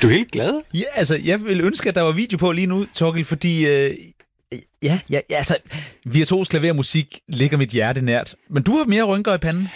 Du er helt glad? Ja, altså, jeg vil ønske, at der var video på lige nu, Torgild, fordi... altså, virtuos klavermusik ligger mit hjerte nært. Men du har mere rynker i panden.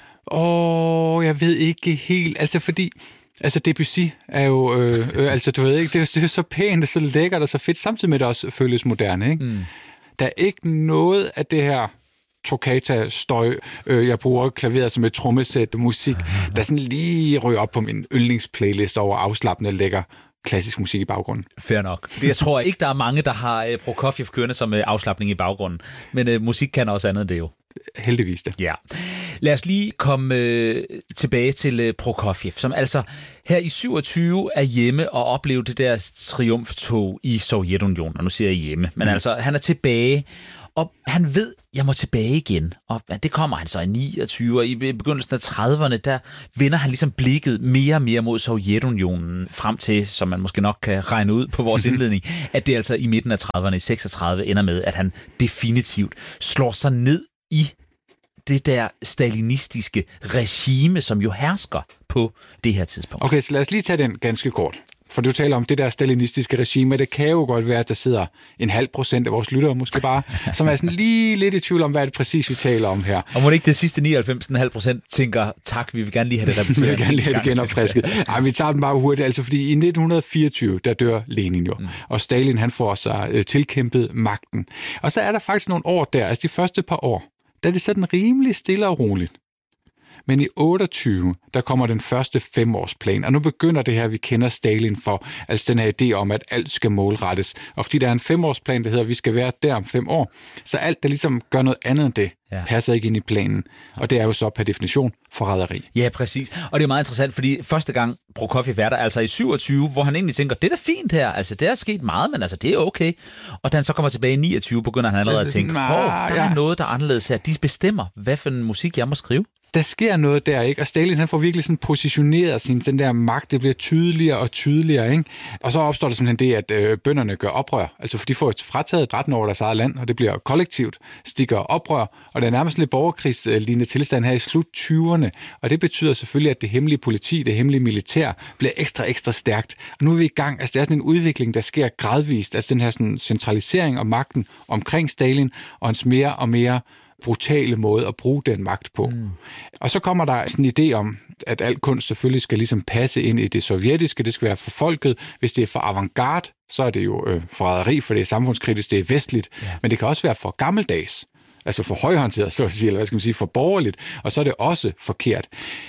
Jeg ved ikke helt. Altså, fordi... Altså, Debussy er jo... altså, du ved ikke, det er så pænt, og så lækkert, og så fedt, samtidig med, at det også føles moderne, ikke? Mm. Der er ikke noget af det her toccata-støj, jeg bruger klaveret som et trommesæt musik, der sådan lige ryger op på min yndlingsplaylist over afslappende, lækker klassisk musik i baggrunden. Fair nok. Jeg tror ikke, der er mange, der har Prokofjev kørende som afslapning i baggrunden. Men musik kan også andet end det jo. Heldigvis det. Ja. Lad os lige komme tilbage til Prokofjev, som altså her i 27 er hjemme og oplever det der triumftog i Sovjetunionen. Og nu siger jeg hjemme, men altså han er tilbage, og han ved, jeg må tilbage igen. Og det kommer han så i 29, og i begyndelsen af 30'erne, der vender han ligesom blikket mere og mere mod Sovjetunionen, frem til, som man måske nok kan regne ud på vores indledning, at det altså i midten af 30'erne, i 36, ender med, at han definitivt slår sig ned i det der stalinistiske regime, som jo hersker på det her tidspunkt. Okay, så lad os lige tage den ganske kort. For du taler om det der stalinistiske regime, og det kan jo godt være, at der sidder 0,5% af vores lyttere måske bare, som er sådan lige lidt i tvivl om, hvad det præcis vi taler om her. Og må det ikke det sidste 99,5% tænker, tak, vi vil gerne lige have det repeteret. Vi vil gerne lige have det genopfrisket. Ej, vi tager den bare hurtigt, altså fordi i 1924, der dør Lenin jo, og Stalin han får sig tilkæmpet magten. Og så er der faktisk nogle år der, altså de første par år, der er det sådan rimelig stille og roligt. Men i 28, der kommer den første 5-årsplan, og nu begynder det her, vi kender Stalin for, altså den her idé om, at alt skal målrettes. Og fordi der er en 5-årsplan, der hedder, at vi skal være der om 5 år, så alt, der ligesom gør noget andet end det, passer ikke ind i planen. Og det er jo så per definition forræderi. Ja, præcis. Og det er meget interessant, fordi første gang Prokofjev er der, altså i 27, hvor han egentlig tænker, det er da fint her, altså det er sket meget, men altså det er okay. Og da han så kommer tilbage i 29, begynder han allerede at tænke, der er noget, der er anderledes her. De bestemmer, hvad for en musik jeg må skrive. Der sker noget der, ikke? Og Stalin, han får virkelig sådan positioneret den der magt, det bliver tydeligere og tydeligere, ikke? Og så opstår der simpelthen det, at bønderne gør oprør. Altså, for de får frataget retten over deres eget land, og det bliver kollektivt, stikker oprør, og det er nærmest lidt borgerkrigslignende tilstand her i slut 20'erne. Og det betyder selvfølgelig, at det hemmelige politi, det hemmelige militær, bliver ekstra stærkt. Og nu er vi i gang, altså det er sådan en udvikling, der sker gradvist, altså den her sådan centralisering af magten omkring Stalin, og hans mere og mere brutale måde at bruge den magt på. Og så kommer der sådan en idé om, at al kunst selvfølgelig skal ligesom passe ind i det sovjetiske, det skal være for folket. Hvis det er for avantgarde, så er det jo forræderi, for det er samfundskritisk, det er vestligt. Ja. Men det kan også være for gammeldags, altså for højhåndteret, så at sige, eller hvad skal man sige, for borgerligt, og så er det også forkert.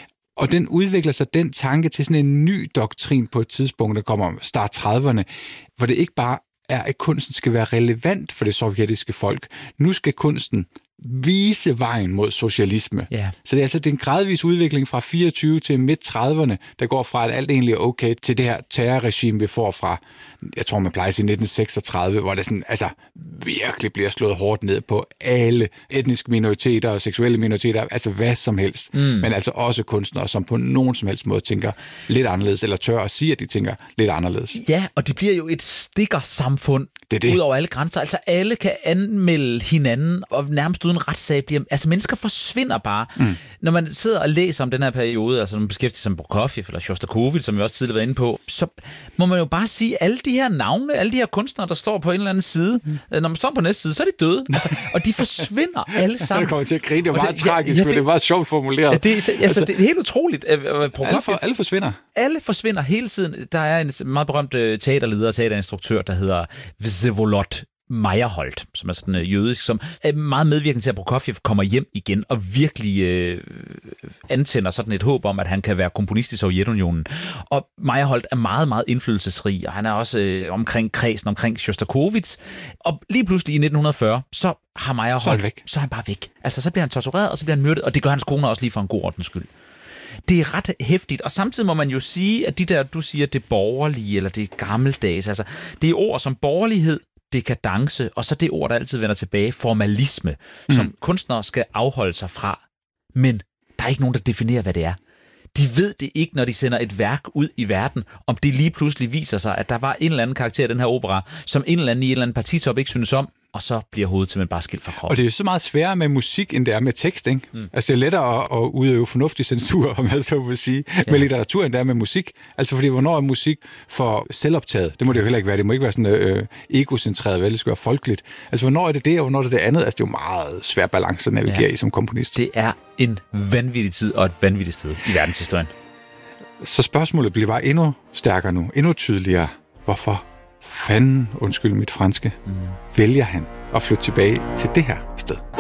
Og den udvikler sig, den tanke, til sådan en ny doktrin på et tidspunkt, der kommer start 30'erne, hvor det ikke bare er, at kunsten skal være relevant for det sovjetiske folk. Nu skal kunsten vise vejen mod socialisme. Yeah. Så det er altså en gradvis udvikling fra 24 til midt-30'erne, der går fra, at alt egentlig er okay, til det her terrorregime, vi får fra, jeg tror man plejer i 1936, hvor det sådan, altså virkelig bliver slået hårdt ned på alle etniske minoriteter og seksuelle minoriteter, altså hvad som helst. Men altså også kunstnere, som på nogen som helst måde tænker lidt anderledes, eller tør at sige, at de tænker lidt anderledes. Ja, og det bliver jo et stikkersamfund ud over alle grænser. Altså alle kan anmelde hinanden, og nærmest uden retssag bliver... Altså mennesker forsvinder bare. Når man sidder og læser om den her periode, altså når man beskæftiger sig med Prokofjev eller Sjostakovitj, som vi også tidligere var inde på, så må man jo bare sige, alle de her navne, alle de her kunstnere, der står på en eller anden side, når man står på næste side, så er de døde. Altså, og de forsvinder alle sammen. Jeg kommer til at grine, det er meget tragisk, men det er meget sjovt formuleret. Det er helt utroligt. Alle forsvinder. Alle forsvinder hele tiden. Der er en meget berømt teaterleder og teaterinstruktør, der hedder Vsevolod Meyerhold, som er sådan jødisk, som er meget medvirkende til, at Prokofjev kommer hjem igen og virkelig antænder sådan et håb om, at han kan være komponist i Sovjetunionen. Og Meyerhold er meget, meget indflydelsesrig, og han er også omkring kredsen, omkring Sjostakovitj. Og lige pludselig i 1940, så har Meyerhold, så er han bare væk. Altså, så bliver han tortureret, og så bliver han myrdet, og det gør hans kone også lige for en god ordens skyld. Det er ret hæftigt, og samtidig må man jo sige, at de der, du siger, det borgerlige, eller det gammeldags, altså, det er ord som borgerlighed, dekadence, og så det ord, der altid vender tilbage, formalisme, som kunstnere skal afholde sig fra. Men der er ikke nogen, der definerer, hvad det er. De ved det ikke, når de sender et værk ud i verden, om det lige pludselig viser sig, at der var en eller anden karakter i den her opera, som en eller anden i en eller anden partitop ikke synes om, og så bliver hovedet simpelthen bare skilt fra kroppen. Og det er så meget sværere med musik, end det er med tekst, ikke? Altså, det er lettere at udøve fornuftig censur, om jeg så vil sige, med litteratur, end det er med musik. Altså, fordi hvornår er musik for selvoptaget? Det må det jo heller ikke være. Det må ikke være sådan egocentreret, vel? Det skal være folkeligt. Altså, hvornår er det, og hvornår er det andet? Altså, det er jo meget svær balance at navigere i som komponist. Det er en vanvittig tid og et vanvittigt sted i verdenshistorien. Så spørgsmålet bliver bare endnu stærkere nu, endnu tydeligere. Hvorfor fanden, undskyld mit franske, vælger han at flytte tilbage til det her sted?